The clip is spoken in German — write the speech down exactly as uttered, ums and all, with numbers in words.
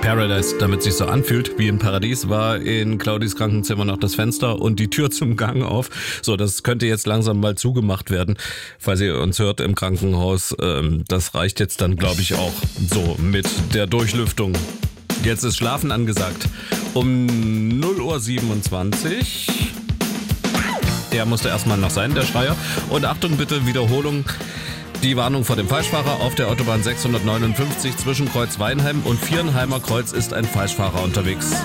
Paradise, damit sich so anfühlt wie im Paradies, war in Claudis Krankenzimmer noch das Fenster und die Tür zum Gang auf. So, das könnte jetzt langsam mal zugemacht werden, falls ihr uns hört im Krankenhaus. Ähm, das reicht jetzt dann, glaube ich, auch so mit der Durchlüftung. Jetzt ist Schlafen angesagt. Um null Uhr siebenundzwanzig. Der musste erstmal noch sein, der Schreier. Und Achtung bitte, Wiederholung. Die Warnung vor dem Falschfahrer auf der Autobahn sechshundertneunundfünfzig zwischen Kreuz Weinheim und Vierenheimer Kreuz ist ein Falschfahrer unterwegs.